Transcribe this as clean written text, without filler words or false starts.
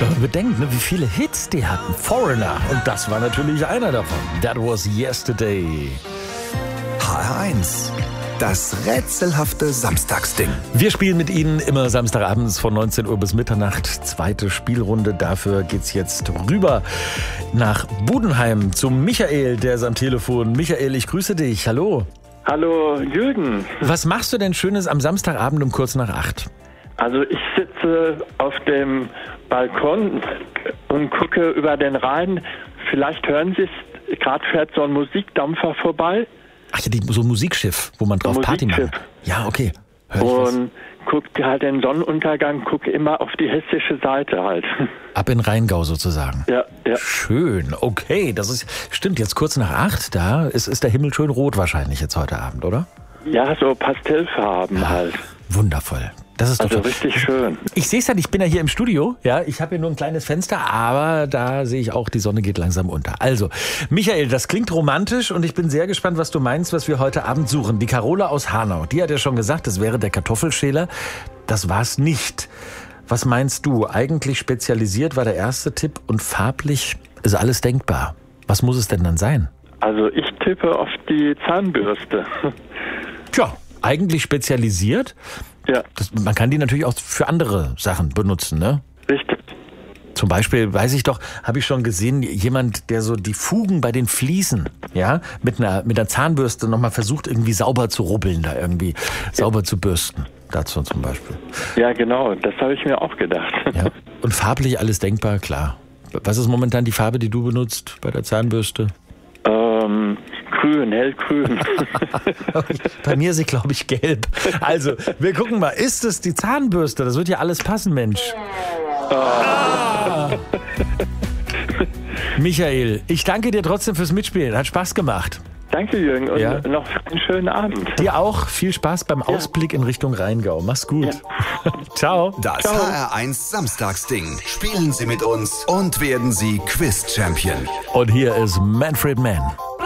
Wenn man bedenkt, wie viele Hits die hatten. Foreigner. Und das war natürlich einer davon. That was yesterday. HR1. Das rätselhafte Samstagsding. Wir spielen mit Ihnen immer Samstagabends von 19 Uhr bis Mitternacht. Zweite Spielrunde. Dafür geht's jetzt rüber nach Budenheim zu Michael, der ist am Telefon. Michael, ich grüße dich. Hallo. Hallo Jürgen. Was machst du denn Schönes am Samstagabend um kurz nach 8? Also ich sitze auf dem Balkon und gucke über den Rhein. Vielleicht hören Sie es, gerade fährt so ein Musikdampfer vorbei. Ach ja, so ein Musikschiff, wo man drauf Party macht. Ja, okay. Und gucke halt den Sonnenuntergang, gucke immer auf die hessische Seite halt. Ab in Rheingau sozusagen. Ja. Schön, okay. Stimmt, jetzt kurz nach 8, da ist der Himmel schön rot wahrscheinlich jetzt heute Abend, oder? Ja, so Pastellfarben halt. Wundervoll. Das ist also doch richtig schön. Ich sehe es ja, ich bin ja hier im Studio. Ja, ich habe hier nur ein kleines Fenster, aber da sehe ich auch, die Sonne geht langsam unter. Also, Michael, das klingt romantisch und ich bin sehr gespannt, was du meinst, was wir heute Abend suchen. Die Carola aus Hanau, die hat ja schon gesagt, das wäre der Kartoffelschäler. Das war's nicht. Was meinst du? Eigentlich spezialisiert war der erste Tipp und farblich ist alles denkbar. Was muss es denn dann sein? Also ich tippe auf die Zahnbürste. Tja, eigentlich spezialisiert. Ja. Man kann die natürlich auch für andere Sachen benutzen, ne? Richtig. Zum Beispiel, weiß ich doch, habe ich schon gesehen, jemand, der so die Fugen bei den Fliesen, ja, mit einer Zahnbürste nochmal versucht, irgendwie sauber zu rubbeln, da irgendwie sauber zu bürsten. Dazu zum Beispiel. Ja, genau, das habe ich mir auch gedacht. Ja. Und farblich alles denkbar, klar. Was ist momentan die Farbe, die du benutzt bei der Zahnbürste? Grün, hellgrün. Bei mir ist sie, glaube ich, gelb. Also, wir gucken mal, ist es die Zahnbürste? Das wird ja alles passen, Mensch. Michael, ich danke dir trotzdem fürs Mitspielen. Hat Spaß gemacht. Danke, Jürgen, und noch einen schönen Abend. Dir auch. Viel Spaß beim Ausblick in Richtung Rheingau. Mach's gut. Ja. Ciao. Das HR1 Samstagsding. Spielen Sie mit uns und werden Sie Quiz-Champion. Und hier ist Manfred Mann.